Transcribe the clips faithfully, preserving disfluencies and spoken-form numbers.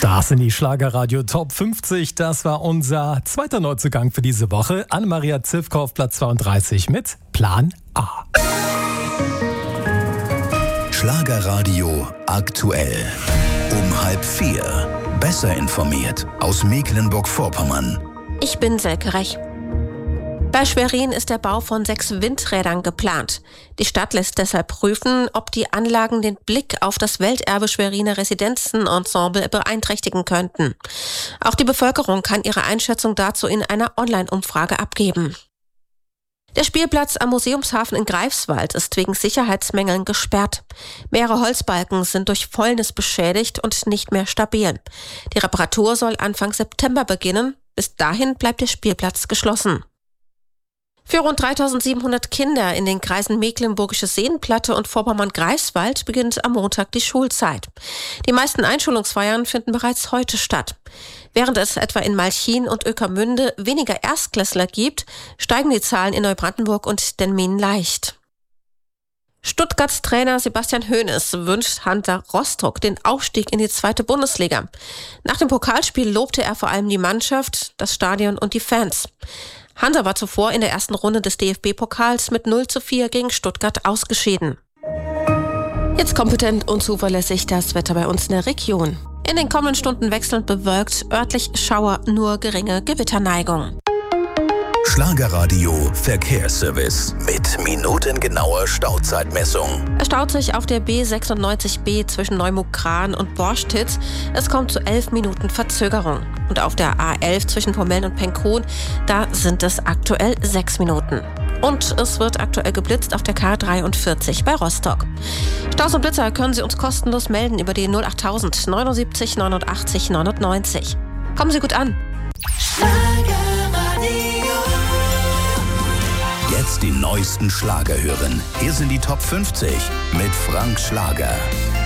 Stars in die Schlagerradio Top fünfzig. Das war unser zweiter Neuzugang für diese Woche. Anne-Maria Zivko auf Platz zweiunddreißig mit Plan A. Schlagerradio aktuell. Um halb vier. Besser informiert aus Mecklenburg-Vorpommern. Ich bin Selke Rech. Bei Schwerin ist der Bau von sechs Windrädern geplant. Die Stadt lässt deshalb prüfen, ob die Anlagen den Blick auf das Welterbe Schweriner Residenzenensemble beeinträchtigen könnten. Auch die Bevölkerung kann ihre Einschätzung dazu in einer Online-Umfrage abgeben. Der Spielplatz am Museumshafen in Greifswald ist wegen Sicherheitsmängeln gesperrt. Mehrere Holzbalken sind durch Fäulnis beschädigt und nicht mehr stabil. Die Reparatur soll Anfang September beginnen. Bis dahin bleibt der Spielplatz geschlossen. Für rund dreitausendsiebenhundert Kinder in den Kreisen Mecklenburgische Seenplatte und Vorpommern-Greifswald beginnt am Montag die Schulzeit. Die meisten Einschulungsfeiern finden bereits heute statt. Während es etwa in Malchin und Ueckermünde weniger Erstklässler gibt, steigen die Zahlen in Neubrandenburg und Dennmin leicht. Stuttgarts Trainer Sebastian Hoeneß wünscht Hansa Rostock den Aufstieg in die zweite Bundesliga. Nach dem Pokalspiel lobte er vor allem die Mannschaft, das Stadion und die Fans. Hansa war zuvor in der ersten Runde des D F B-Pokals mit null zu vier gegen Stuttgart ausgeschieden. Jetzt kompetent und zuverlässig das Wetter bei uns in der Region. In den kommenden Stunden wechselnd bewölkt, örtlich Schauer, nur geringe Gewitterneigung. Schlagerradio Verkehrsservice mit minutengenauer Stauzeitmessung. Es staut sich auf der B sechsundneunzig B zwischen Neumuck-Krahn und Borstitz. Es kommt zu elf Minuten Verzögerung. Und auf der A elf zwischen Pommeln und Penkron, da sind es aktuell sechs Minuten. Und es wird aktuell geblitzt auf der K dreiundvierzig bei Rostock. Staus und Blitzer können Sie uns kostenlos melden über die null achttausend neunundsiebzig neunundachtzig neunundneunzig. Kommen Sie gut an. Jetzt die neuesten Schlager hören. Hier sind die Top fünfzig mit Frank Schlager.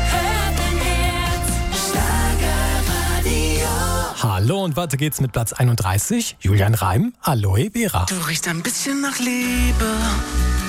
Hallo und weiter geht's mit Platz einunddreißig. Julian Reim, Aloe Vera. Du riechst ein bisschen nach Liebe.